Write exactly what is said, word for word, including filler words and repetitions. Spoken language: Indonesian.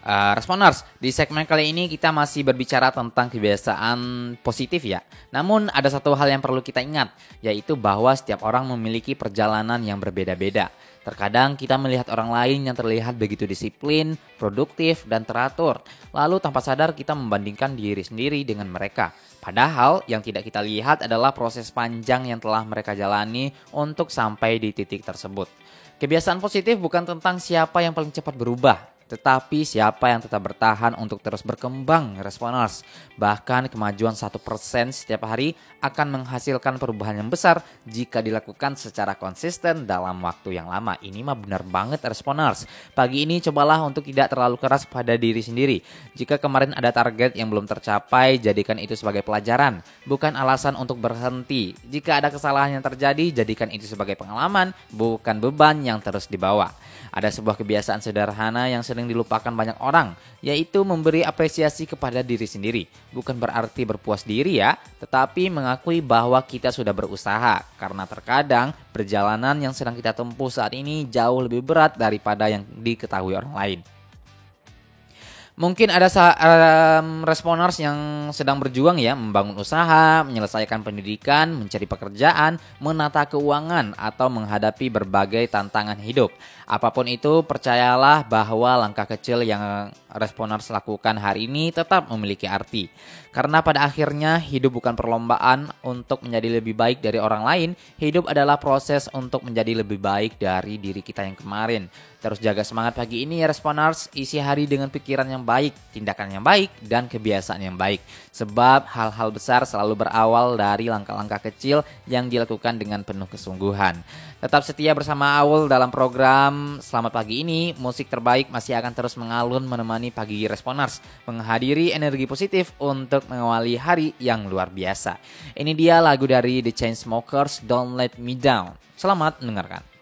Eh, Responers, di segmen kali ini kita masih berbicara tentang kebiasaan positif ya. Namun ada satu hal yang perlu kita ingat, yaitu bahwa setiap orang memiliki perjalanan yang berbeda-beda. Terkadang kita melihat orang lain yang terlihat begitu disiplin, produktif, dan teratur. Lalu tanpa sadar kita membandingkan diri sendiri dengan mereka. Padahal yang tidak kita lihat adalah proses panjang yang telah mereka jalani untuk sampai di titik tersebut. Kebiasaan positif bukan tentang siapa yang paling cepat berubah, tetapi siapa yang tetap bertahan untuk terus berkembang, Responers. Bahkan kemajuan satu persen setiap hari akan menghasilkan perubahan yang besar jika dilakukan secara konsisten dalam waktu yang lama. Ini mah benar banget, Responers. Pagi ini cobalah untuk tidak terlalu keras pada diri sendiri. Jika kemarin ada target yang belum tercapai, jadikan itu sebagai pelajaran, bukan alasan untuk berhenti. Jika ada kesalahan yang terjadi, jadikan itu sebagai pengalaman, bukan beban yang terus dibawa. Ada sebuah kebiasaan sederhana yang sering dilupakan banyak orang, yaitu memberi apresiasi kepada diri sendiri. Bukan berarti berpuas diri ya, tetapi mengakui bahwa kita sudah berusaha. Karena terkadang perjalanan yang sedang kita tempuh saat ini jauh lebih berat daripada yang diketahui orang lain. Mungkin ada um, Responers yang sedang berjuang ya, membangun usaha, menyelesaikan pendidikan, mencari pekerjaan, menata keuangan, atau menghadapi berbagai tantangan hidup. Apapun itu, percayalah bahwa langkah kecil yang Responers lakukan hari ini tetap memiliki arti. Karena pada akhirnya hidup bukan perlombaan untuk menjadi lebih baik dari orang lain, hidup adalah proses untuk menjadi lebih baik dari diri kita yang kemarin. Terus jaga semangat pagi ini ya Responers, isi hari dengan pikiran yang baik, tindakan yang baik, dan kebiasaan yang baik. Sebab hal-hal besar selalu berawal dari langkah-langkah kecil yang dilakukan dengan penuh kesungguhan. Tetap setia bersama Aul dalam program Selamat Pagi ini, musik terbaik masih akan terus mengalun menemani pagi Responers, menghadiri energi positif untuk mengawali hari yang luar biasa. Ini dia lagu dari The Chainsmokers, Don't Let Me Down. Selamat mendengarkan.